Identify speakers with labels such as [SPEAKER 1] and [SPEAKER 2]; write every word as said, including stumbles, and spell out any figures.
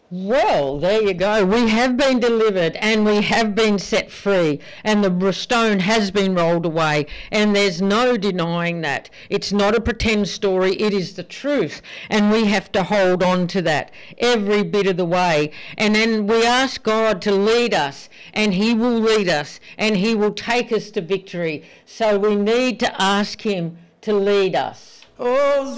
[SPEAKER 1] Well, there you go. We have been delivered and we have been set free, and the stone has been rolled away, and there's no denying that. It's not a pretend story, it is the truth, and we have to hold on to that every bit of the way. And then we ask God to lead us, and he will lead us, and he will take us to victory. So we need to ask him to lead us.
[SPEAKER 2] Oh,